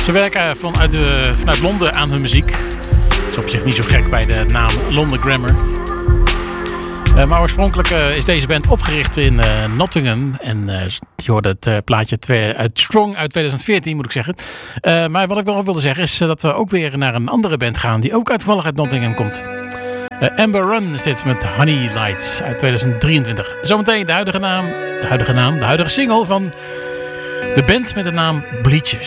Ze werken vanuit Londen aan hun muziek. Dat is op zich niet zo gek bij de naam London Grammar. Maar oorspronkelijk is deze band opgericht in Nottingham. En je hoorde het plaatje uit Strong uit 2014, moet ik zeggen. Maar wat ik wel wilde zeggen is dat we ook weer naar een andere band gaan die ook toevallig uit Nottingham komt. Amber Run is dit met Honey Lights uit 2023. Zometeen de huidige single van de band met de naam Bleachers.